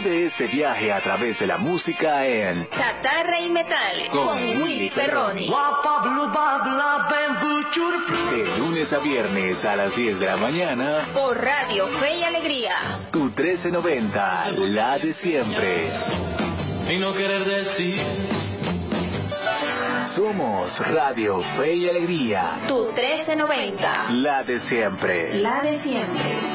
Vive este viaje a través de la música en Chatarra y Metal con Willy Perroni. De lunes a viernes a las 10 de la mañana Por Radio Fe y Alegría. Tu 1390, la de siempre. Y no querer decir. Somos Radio Fe y Alegría. Tu 1390. La de siempre. La de siempre.